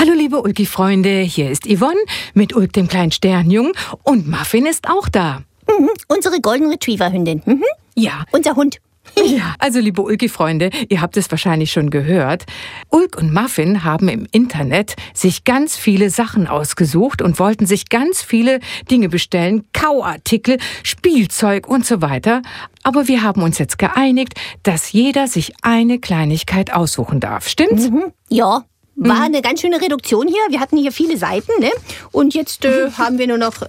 Hallo liebe Ulki-Freunde, hier ist Yvonne mit Ulk dem kleinen Sternjungen und Muffin ist auch da. Unsere Golden Retriever-Hündin. Ja. Unser Hund. Ja, also liebe Ulki-Freunde, ihr habt es wahrscheinlich schon gehört. Ulk und Muffin haben im Internet sich ganz viele Sachen ausgesucht und wollten sich ganz viele Dinge bestellen, Kauartikel, Spielzeug und so weiter. Aber wir haben uns jetzt geeinigt, dass jeder sich eine Kleinigkeit aussuchen darf. Stimmt's? Ja, war eine ganz schöne Reduktion hier. Wir hatten hier viele Seiten, ne? Und jetzt haben wir nur noch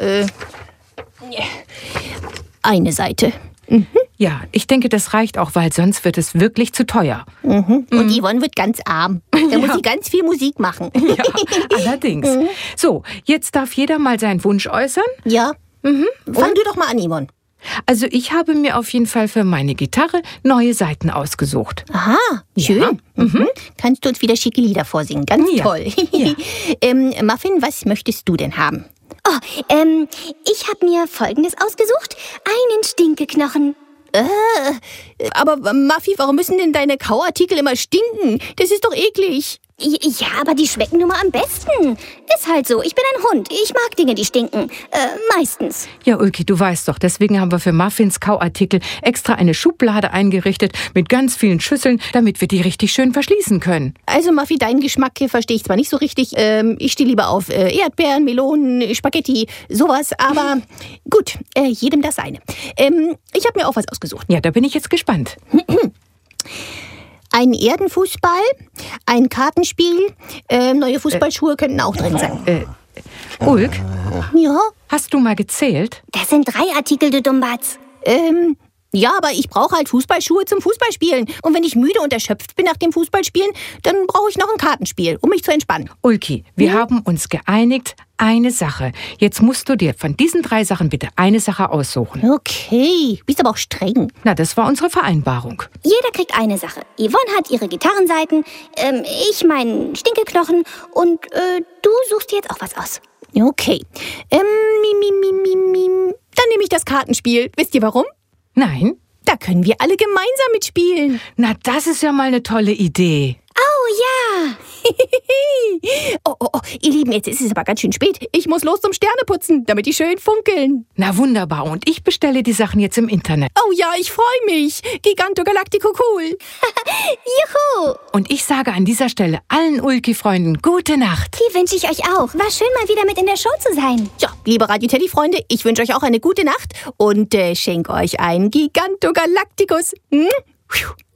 eine Seite. Ja, ich denke, das reicht auch, weil sonst wird es wirklich zu teuer. Und Yvonne wird ganz arm. Da muss sie ganz viel Musik machen. Ja, allerdings. So, jetzt darf jeder mal seinen Wunsch äußern. Ja. Fang du doch mal an, Yvonne. Also ich habe mir auf jeden Fall für meine Gitarre neue Seiten ausgesucht. Aha, schön. Kannst du uns wieder schicke Lieder vorsingen? Ganz toll. Ja. Muffin, was möchtest du denn haben? Ich habe mir Folgendes ausgesucht. Einen Stinkeknochen. Aber Muffy, warum müssen denn deine Kauartikel immer stinken? Das ist doch eklig. Ja, aber die schmecken nun mal am besten. Ist halt so, ich bin ein Hund. Ich mag Dinge, die stinken. Meistens. Ja, Ulki, du weißt doch, deswegen haben wir für Muffins Kauartikel extra eine Schublade eingerichtet mit ganz vielen Schüsseln, damit wir die richtig schön verschließen können. Also Muffy, deinen Geschmack verstehe ich zwar nicht so richtig. Ich stehe lieber auf Erdbeeren, Melonen, Spaghetti, sowas. Aber gut, jedem das seine. Ich habe mir auch was ausgesucht. Ja, da bin ich jetzt gespannt. Ein Erdenfußball, ein Kartenspiel, neue Fußballschuhe könnten auch drin sein. Ulk, Ja, hast du mal gezählt? Das sind 3 Artikel, du Dummbatz. ja, aber ich brauche halt Fußballschuhe zum Fußballspielen. Und wenn ich müde und erschöpft bin nach dem Fußballspielen, dann brauche ich noch ein Kartenspiel, um mich zu entspannen. Ulki, wir haben uns geeinigt, eine Sache. Jetzt musst du dir von diesen 3 Sachen bitte eine Sache aussuchen. Okay, bist aber auch streng. Na, das war unsere Vereinbarung. Jeder kriegt eine Sache. Yvonne hat ihre Gitarrenseiten, ich meinen Stinkeknochen und du suchst dir jetzt auch was aus. Okay, dann nehme ich das Kartenspiel. Wisst ihr warum? Nein? Da können wir alle gemeinsam mitspielen. Na, das ist ja mal eine tolle Idee. Oh ja! Oh, ihr Lieben, jetzt ist es aber ganz schön spät. Ich muss los zum Sterneputzen, damit die schön funkeln. Na, wunderbar. Und ich bestelle die Sachen jetzt im Internet. Oh ja, ich freue mich. Giganto Galactico cool. Juhu! Und ich sage an dieser Stelle allen Ulki-Freunden gute Nacht. Die wünsche ich euch auch. War schön, mal wieder mit in der Show zu sein. Ja, liebe Radio Teddy-Freunde, ich wünsche euch auch eine gute Nacht und schenke euch einen Giganto Galacticus.